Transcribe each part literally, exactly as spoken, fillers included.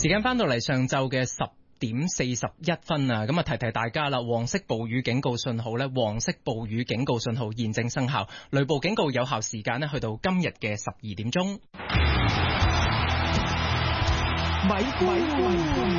時間翻到嚟上晝嘅十點四十一分啊，咁啊提提大家啦，黃色暴雨警告信號呢，黃色暴雨警告信號現正生效，雷暴警告有效時間呢去到今日嘅十二點鐘。 咪咪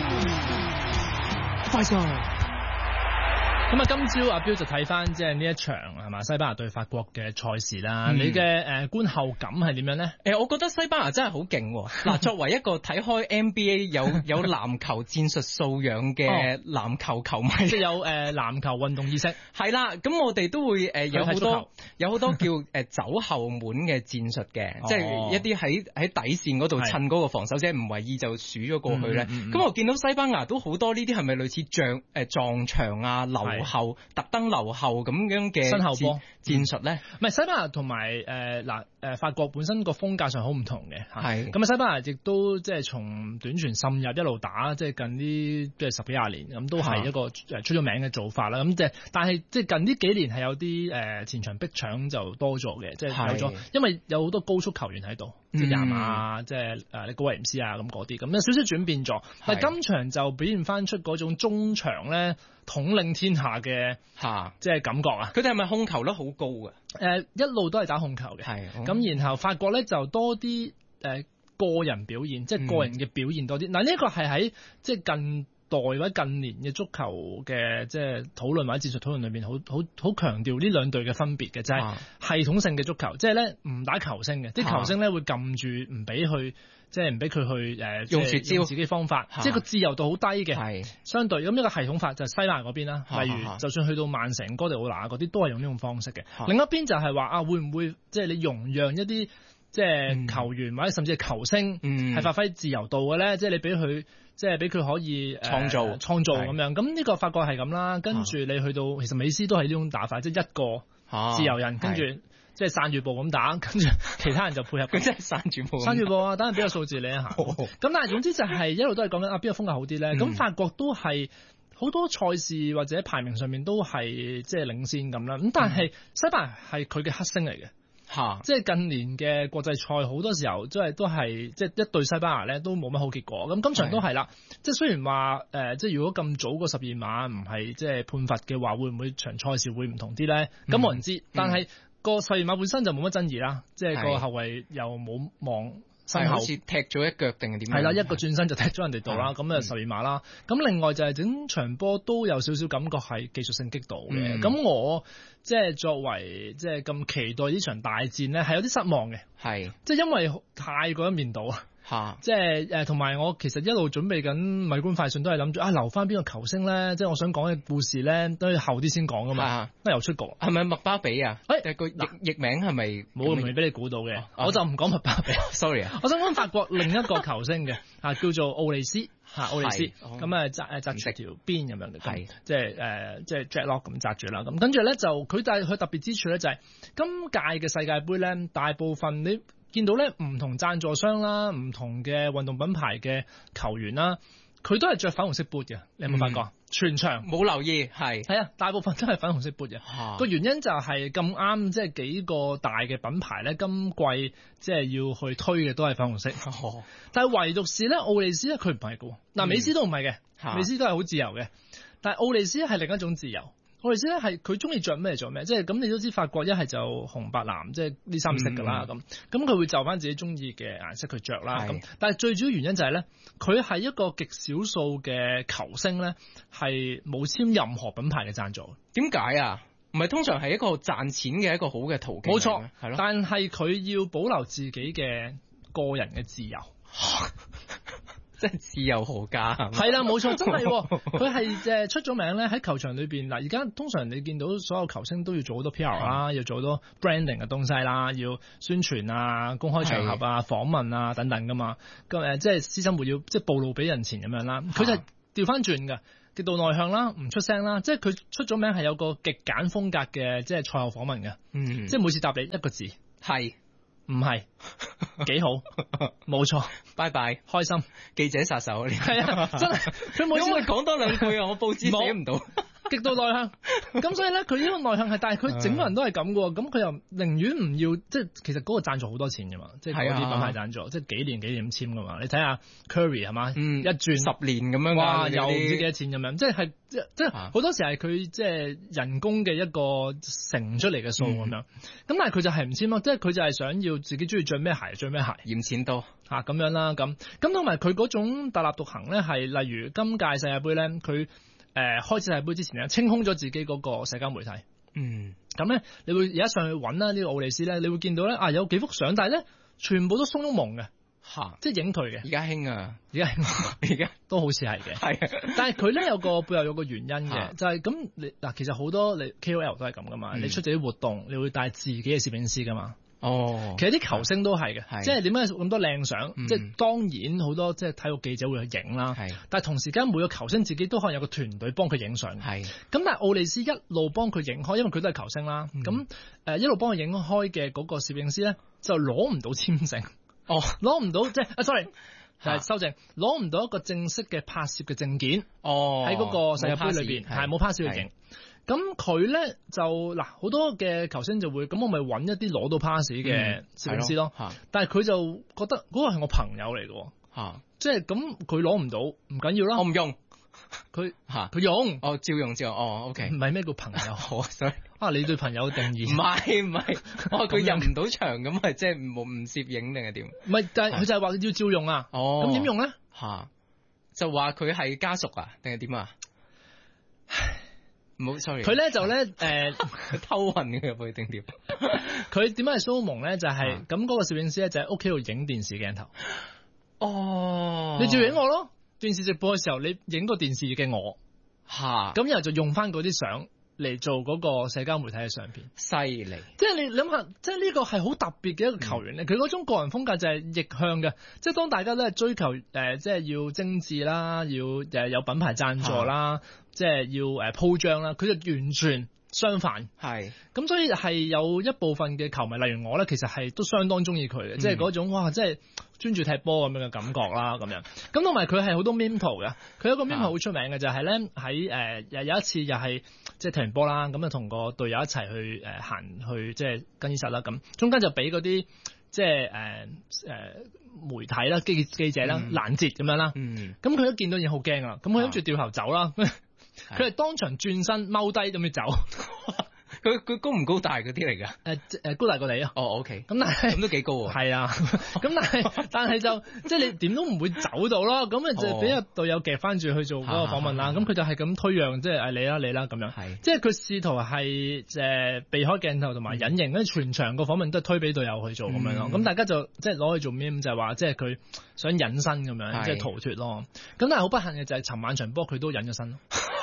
快上！ 咁啊，今朝阿彪就睇翻即係呢一場係嘛西班牙對法國嘅賽事啦。嗯、你嘅誒、呃、觀後感係點樣咧？誒、 呃，我覺得西班牙真係好勁喎。嗱，作為一個睇開 N B A 有有籃球戰術素養嘅籃球球迷， 即係有誒籃球運動意識。 係啦，咁我哋都會誒有好多有好多叫誒走後門嘅戰術嘅，即係一啲喺喺底線嗰度趁嗰個防守者唔為意就鼠咗過去咧。咁、嗯嗯嗯、我見到西班牙都好多呢啲係咪類似撞誒撞牆啊流後特登留後咁樣嘅身後波戰術咧？ 唔係西班牙同埋誒嗱誒法國本身個風格上好唔同嘅， 係咁啊西班牙亦都即係從短傳滲入一路打，即係近呢即係十幾廿年咁都係一個誒出咗名嘅做法啦。咁即係但係即係近呢幾年係有啲誒前場逼搶就多咗嘅，即係有咗，因為有好多高速球員喺度，即係廿碼啊，即係誒你高維唔斯啊咁嗰啲，咁有少少轉變咗。但係今場就表現翻出嗰種中場咧統領天下嘅嚇，即係感覺啊！ 佢哋係咪控球率好高嘅？誒、 呃，一路都係打控球嘅。係咁、嗯，然後法國咧就多啲誒、呃、個人表現，即係個人嘅表現多啲。嗱、嗯，呢個係喺即係近代或者近年嘅足球嘅即係討論或者戰術討論裏邊，好好好強調呢兩隊嘅分別嘅，就係、是、系統性嘅足球，即係咧唔打球星嘅，啲、啊、球星咧會撳住唔俾去。即係唔俾佢去誒、呃、 用絕招， 用自己方法，即係個自由度好低嘅。係相對咁一個系統法就係西蘭嗰邊啦。例如就算去到曼城、哥迪奧拿嗰啲都係用呢種方式嘅。另一邊就係話啊，會唔會即係你容讓一啲即係球員、嗯、或者甚至係球星係發揮自由度嘅咧？即係你俾佢即係俾佢可以創造、呃、創造咁樣。咁呢個法國係咁啦。跟住你去到其實美斯都係呢種打法，即係一個自由人跟住。即係散住步咁打，跟住其他人就配合。 佢真係散住步。 散住步啊！等陣俾個數字你一下。咁、哦、但係總之就係一路都係講緊啊，邊個風格好啲咧？咁、嗯、法國都係好多賽事或者排名上面都係即係領先咁啦。咁但係西班牙係佢嘅黑星嚟嘅。嚇、嗯！即係近年嘅國際賽好多時候即係都係即係一對西班牙咧都冇乜好結果。咁今場都係啦。即係雖然話誒、呃，即係如果咁早個十二碼唔係即係判罰嘅話，會唔會場賽事會唔同啲咧？咁冇人知。嗯、但係個十二碼本身就冇乜爭議啦，即係個後衛又冇望身後， 好似踢咗一腳定係點？係啦，一個轉身就踢咗人哋度啦，咁啊十二碼啦。咁另外就係整場波都有少少感覺係技術性擊倒嘅。咁、嗯、我即係作為即係咁期待呢場大戰咧，係有啲失望嘅。係，即係因為太過一面倒啊。嚇！即係誒，同、呃、埋我其實一路準備緊米觀快訊，都係諗住啊，留翻邊個球星咧？即係我想講嘅故事咧，都要後啲先講噶嘛。都又出局，係咪麥巴比啊？誒、欸，個譯譯名係咪冇咁容易俾你估到嘅？我就唔講麥巴比，sorry 啊！我想講法國另一個球星嘅啊，叫做奧利斯嚇，奧利斯咁啊，紮誒紮住條邊咁樣嘅，係即係誒，即係 dreadlock 咁紮住啦。咁跟住咧就佢但係佢特別之處咧就係、是、今屆嘅世界盃咧，大部分你見到咧唔同贊助商啦，唔同嘅運動品牌嘅球員啦，佢都係着粉紅色 boot 嘅，你有冇發覺？嗯、全場冇留意，係係啊，大部分都係粉紅色 boot 嘅。個、啊、原因就係咁啱，即係幾個大嘅品牌咧，今季即係要去推嘅都係粉紅色。哦、但係唯獨是咧，奧利斯咧佢唔係嘅。嗱、嗯，美斯都唔係嘅，美斯都係好自由嘅，但係奧利斯係另一種自由。我哋知咧係佢中意着咩着咩，即係咁你都知法國一係就紅白藍，即係呢三色噶啦咁，咁佢會就翻自己中意嘅顏色去着啦咁。但係最主要原因就係咧，佢係一個極少數嘅球星咧，係冇簽任何品牌嘅贊助。點解啊？唔係通常係一個賺錢嘅一個好嘅途徑。冇錯，係咯。但係佢要保留自己嘅個人嘅自由。即係自由豪家，係啦，冇錯，真係佢係誒出咗名咧喺球場裏邊嗱。而家通常你見到所有球星都要做好多 P R 啦，要做好多 branding 嘅東西啦，要宣傳啊、公開場合啊、訪問啊等等噶嘛。咁誒，即係私生活要即係暴露俾人前咁樣啦。佢就調翻轉㗎，極度內向啦，唔出聲啦。即係佢出咗名係有個極簡風格嘅，即係賽後訪問嘅。嗯，即係每次答你一個字，係。唔係幾好，冇錯，拜拜，開心，記者殺手，係啊，真係佢每次講多兩句啊，我報紙寫唔到。 極度內向。咁所以咧，佢呢個內向係，但係佢整個人都係咁嘅喎。咁佢又寧願唔要，即係其實嗰個贊助好多錢㗎嘛，即係嗰啲品牌贊助，即係幾年幾年咁簽㗎嘛。你睇下 Curry 係嘛， 嗯、 一轉十年咁樣， 哇，又唔知幾多錢咁樣，即係即即係好多時係佢即係人工嘅一個乘出嚟嘅數咁樣。咁、嗯、但係佢就係唔簽咯，即係佢就係想要自己中意着咩鞋着咩鞋， 嫌錢多嚇咁樣啦。咁咁同埋佢嗰種特立獨行咧，係例如今屆世界盃咧，佢。誒、呃、開始世界盃之前咧，清空咗自己嗰個社交媒體。 嗯， 咁咧，你會而家上去揾啦，呢、這個奧利斯咧，你會見到咧啊，有幾幅相，但係咧全部都鬆郁蒙嘅， 嚇， 即係影佢嘅。 而家興啊， 而家而家都好似係嘅， 係啊。 但係佢咧有個背後有個原因嘅，就係、是、咁你嗱，其實好多你 K O L 都係咁噶嘛，嗯、你出席啲活動，你會帶自己嘅攝影師噶嘛。 哦， 其實啲球星都係嘅，即係點解咁多靚相？ 嗯、 即係當然好多即係體育記者會去影啦， 係。 但係同時間每個球星自己都可能有個團隊幫佢影相。 係。 咁但係奧利斯一路幫佢影開，因為佢都係球星啦。咁誒、嗯呃、一路幫佢影開嘅嗰個攝影師咧，就攞唔到簽證。 哦， 攞唔到即係啊，sorry，係修正，攞唔到一個正式嘅拍攝嘅證件。 哦， 喺嗰個世界盃裏邊係冇 pass 去影。咁佢咧就嗱好多嘅球星就會咁，我咪揾一啲攞到 pass 嘅攝影師咯。嗯、但係佢就覺得嗰個係我朋友嚟嘅，嚇，即係咁佢攞唔到，唔緊要啦， 我唔用。 佢嚇佢用， 哦照用照用，哦 OK， 唔係咩叫朋友？ 好，sorry， 啊你對朋友嘅定義？ 唔係唔係，哦佢入唔到場咁係即係冇唔攝影定係點？ 唔係，但係佢就係話要照用啊。 哦， 咁點用咧？ 嚇，就話佢係家屬啊，定係點啊？唔好 sorry， 佢咧就咧誒偷運嘅入去定點？ 佢點解係蘇蒙咧？就係咁嗰個攝影師咧就喺屋企度影電視鏡頭。 哦， 你照影我咯。電視直播嘅時候，你影個電視嘅我， 嚇， 咁然後就用翻嗰啲相嚟做嗰個社交媒體嘅相片， 犀利！ 即係你諗下，即係呢個係好特別嘅一個球員咧。佢嗰、嗯、種個人風格就係逆向嘅，即係當大家都係追求誒、呃，即係要精緻啦，要誒有品牌贊助啦，啊、即係要誒鋪張啦，佢就完全相反。係咁，所以係有一部分嘅球迷，例如我咧，其實係都相當中意佢嘅，嗯、即係嗰種哇，即係。專注踢波咁樣嘅感覺啦，咁樣咁同埋佢係好多 meme 圖嘅，佢有一個 meme 好出名嘅就係咧喺誒有一次又係即係踢完波啦，咁就同個隊友一齊去誒、呃、行去即係更衣室啦，咁中間就俾嗰啲即係誒誒媒體啦、記記者啦攔截咁樣啦，咁佢一見到已經好驚啊，咁佢諗住掉頭走啦，佢係、啊、當場轉身踎低咁樣走。 佢佢高唔高大嗰啲嚟㗎？ 誒誒、呃、高大過你啊！ 哦 OK， 咁但係咁都幾高喎。 係啊，咁但係但係就即係你點都唔會走到咯。咁啊就俾個隊友夾翻住去做嗰個訪問啦。咁佢、哦、就係咁推讓，即係誒你啦你啦咁樣。係，即係佢試圖係誒避開鏡頭同埋隱形，跟住、嗯、全場個訪問都係推俾隊友去做咁樣咯。咁、嗯、大家就即係攞去做咩？就係話即係佢想隱身咁樣，即係逃脫咯。咁但係好不幸嘅就係尋晚場波佢都隱咗身咯。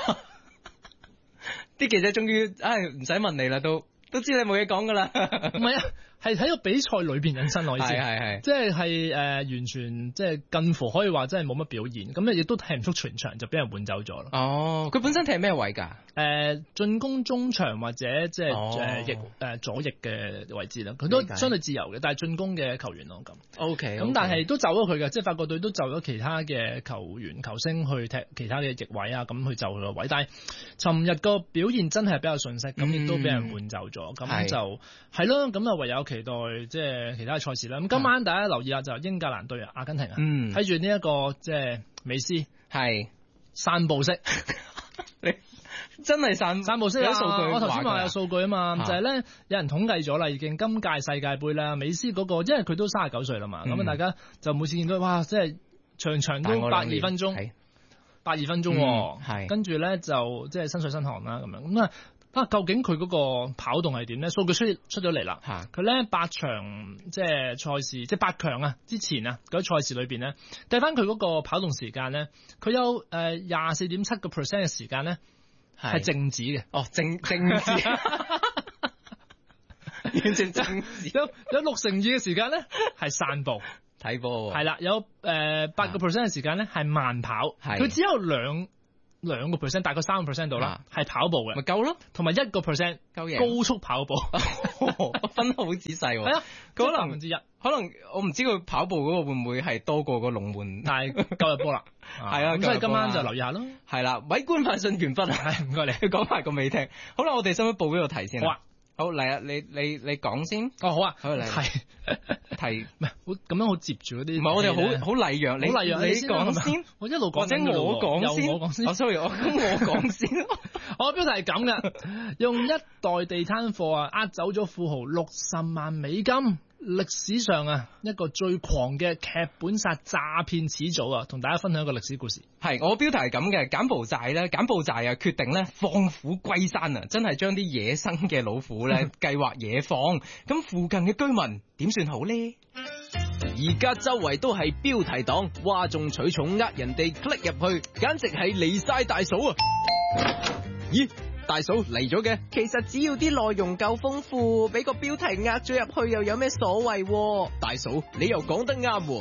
啲記者終於，唉，唔使問你啦，都都知你冇嘢講噶啦。 唔係啊，係喺個比賽裏邊引申我意思，係係係，即係係誒完全即係近乎可以話真係冇乜表現，咁咧亦都踢唔出全場就俾人換走咗咯。哦， 佢本身踢咩位㗎？ 誒進攻中場或者即係誒翼誒左翼嘅位置啦，佢都相對自由嘅，但係進攻嘅球員咯咁。O K，咁但係都走咗佢嘅，即係法國隊都就咗其他嘅球員球星去踢其他嘅翼位啊，咁去就佢個位。但係尋日個表現真係比較遜色，咁亦都俾人換走咗，咁、嗯、就係咯，咁啊唯有期待即係其他嘅賽事啦。咁今晚大家留意下就英格蘭對阿根廷啊，睇住呢一個即係美斯係散步式。你真係散散步式啊！ 有數據， 我頭先話有數據啊嘛，啊就係咧有人統計咗啦，已經今屆世界盃啦，美斯嗰、那個，因為佢都三十九歲啦嘛，咁啊、嗯、大家就每次見到哇，即係場場都百二分鐘，百二分鐘，係、嗯、跟住咧就即係身水身汗啦咁樣，咁啊啊究竟佢嗰個跑動係點咧？數據出出咗嚟啦，佢咧、啊、八場即係賽事，即係八強啊之前啊嗰啲賽事裏邊咧，計翻佢嗰個跑動時間咧，佢有誒廿四點七個 percent 嘅時間咧。係靜止嘅， 哦，靜靜止，完全靜止。 有有六成二嘅時間咧係散步睇波，係啦，有誒八個 percent 嘅時間咧係慢跑，佢只有兩兩個 percent，大概三個 percent 度啦，係跑步嘅， 咪夠咯， 同埋一個 percent 夠贏高速跑步， 分得好仔細喎。 係啊， 可能百分之一， 可能我唔知佢跑步嗰個會唔會係多過個龍門， 但係夠入波啦。 係啊， 咁所以今晚就留意下咯。 係啦，米官快訊完畢啊， 唔該你， 講埋個未聽。好啦，我哋使唔使報呢個題先啊？ 好嚟啊！你你你講先。 哦，好啊， 好嚟。 係提唔係好咁樣好接住嗰啲。 唔係我哋好好禮讓，你好禮讓， 你講先。 我一路講緊我講先， 我講先。 哦，sorry，我咁我講先。 我標題係咁嘅，用一袋地攤貨啊，呃走咗富豪六十萬美金。歷史上啊，一個最狂嘅劇本殺詐騙始祖啊，同大家分享一個歷史故事。 係我標題係咁嘅，柬埔寨咧，柬埔寨啊決定咧放虎歸山啊，真係將啲野生嘅老虎咧計劃野放。咁附近嘅居民點算好呢？ 而家周圍都係標題黨，嘩眾取寵，呃人哋 click 入去，簡直係離晒大嫂啊！咦？大嫂嚟咗嘅， 其實只要啲內容夠豐富，俾個標題呃咗入去又有咩所謂？ 大嫂，你又講得啱喎。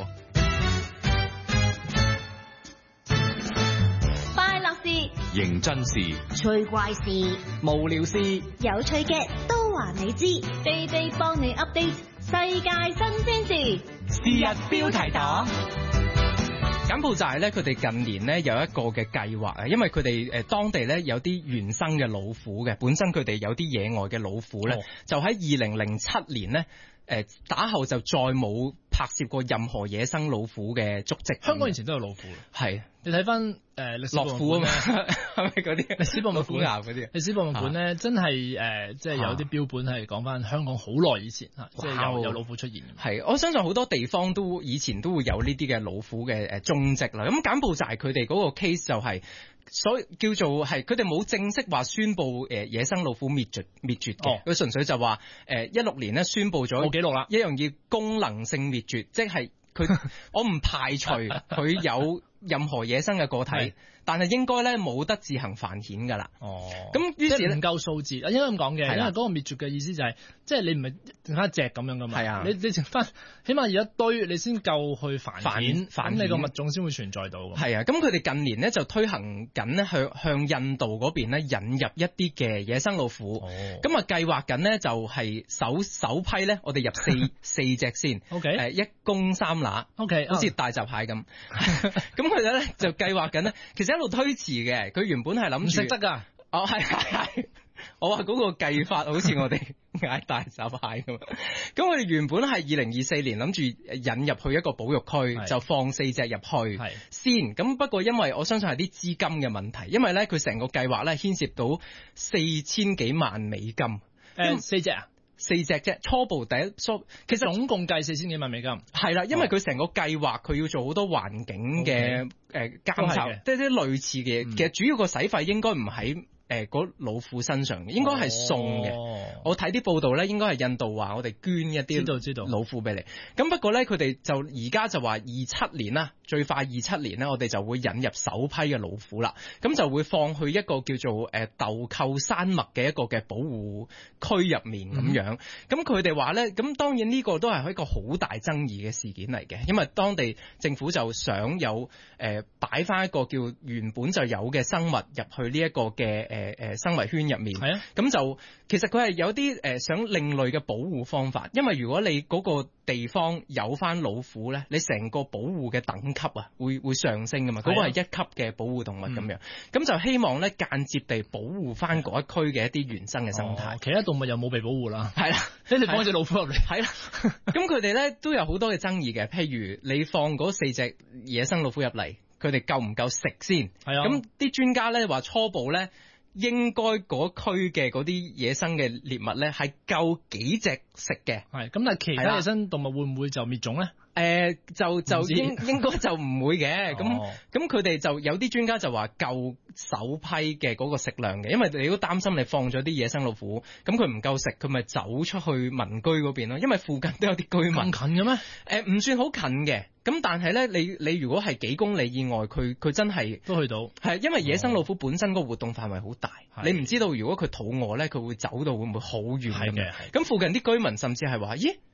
快樂事、 認真事、 趣怪事、 無聊事、 有趣嘅都話你知，地地幫你 update 世界新鮮事。 是日標題黨。 柬埔寨咧，佢哋近年咧有一個嘅計劃啊，因為佢哋誒當地咧有啲原生嘅老虎嘅，本身佢哋有啲野外嘅老虎咧，哦、就喺二零零七年咧誒打後就再冇拍攝過任何野生老虎嘅足跡。 香港以前都有老虎， 係你睇翻誒歷史樂虎啊嘛，係咪嗰啲歷史博物館啊嗰啲？ 歷史博物館咧真係誒，即係有啲標本係講翻香港好耐以前嚇，即係有有老虎出現。 係，我相信好多地方都以前都會有呢啲嘅老虎嘅誒蹤跡啦。咁柬埔寨佢哋嗰個 case 就係、是。所以叫做係佢哋冇正式話宣布誒野生老虎滅絕滅絕嘅，佢純、哦、粹就話誒一六年咧宣布咗冇記錄啦，一樣要功能性滅絕，即係佢我唔排除佢有任何野生嘅個體。但係應該咧冇得自行繁衍㗎啦。哦，咁於是唔夠數字啊，應該咁講嘅，因為嗰個滅絕嘅意思就係、是，即係你唔係剩翻一隻咁樣㗎嘛。係啊，你你剩翻起碼有一堆，你先夠去繁衍，繁衍你個物種先會存在到。 係啊，咁佢哋近年咧就推行緊咧向向印度嗰邊咧引入一啲嘅野生老虎。哦，咁啊計劃緊咧就係首首批咧，我哋入四四隻先。O K，誒一公三乸。O K，好似大閘蟹咁。咁佢哋咧就計劃緊咧，其實。一路推遲嘅，佢原本係諗住唔食得㗎。 哦，係係係，我話嗰個計法好似我哋嗌大閘蟹咁。咁我哋原本係二零二四年諗住引入去一個保育區，就放四隻入去先。咁不過因為我相信係啲資金嘅問題，因為咧佢成個計劃咧牽涉到四千幾萬美金。誒、 嗯，四隻啊？ 四隻啫，初步第一初，其實總共計四千幾萬美金。 係啦，因為佢成個計劃佢要做好多環境嘅誒監察，即係啲類似嘅。嗯、其實主要個使費應該唔喺誒嗰老虎身上嘅，應該係送嘅。哦、我睇啲報道咧，應該係印度話我哋捐一啲老虎俾你。咁不過咧，佢哋就而家就話二七年啦，最快二七年咧，我哋就會引入首批嘅老虎啦。咁就會放去一個叫做誒豆蔻山脈嘅一個嘅保護區入面咁樣。咁佢哋話咧，咁當然呢個都係一個好大爭議嘅事件嚟嘅，因為當地政府就想有誒擺翻一個叫原本就有嘅生物入去呢一個嘅誒誒生物圈入面。係啊，咁就其實佢係有啲誒想另類嘅保護方法，因為如果你嗰個地方有翻老虎咧，你成個保護嘅等級啊會會上升噶嘛，嗰、啊、個係一級嘅保護動物咁樣，咁、嗯、就希望咧間接地保護翻嗰一區嘅一啲原生嘅生態、哦。其他動物又冇被保護啦，係啦、啊，你哋放隻老虎入嚟，係啦、啊，咁佢哋咧都有好多嘅爭議嘅，譬如你放嗰四隻野生老虎入嚟，佢哋夠唔夠食先？係啊，咁啲專家咧話初步咧。應該嗰區嘅嗰啲野生嘅獵物咧，係夠幾隻食嘅。係，咁但係其他野生動物會唔會就滅種咧？誒、呃，就就應應該就唔會嘅。咁咁佢哋就有啲專家就話夠首批嘅嗰個食量嘅，因為你都擔心你放咗啲野生老虎，咁佢唔夠食，佢咪走出去民居嗰邊咯。因為附近都有啲居民。咁近嘅咩？誒、呃，唔算好近嘅。咁但係咧，你你如果係幾公里以外，佢佢真係都去到。係，因為野生老虎本身個活動範圍好大，哦、你唔知道如果佢肚餓咧，佢會走到會唔會好遠咁嘅。咁附近啲居民甚至係話：咦？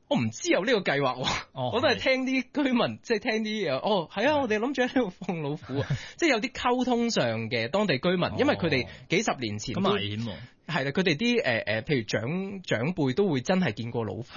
我唔知有呢個計劃喎， 哦、 我都係聽啲居民即係聽啲嘢，哦係啊，我哋諗住喺呢度放老虎啊，即係有啲溝通上嘅當地居民，因為佢哋幾十年前咁危險喎。 係啦，佢哋啲誒誒，譬如長長輩都會真係見過老虎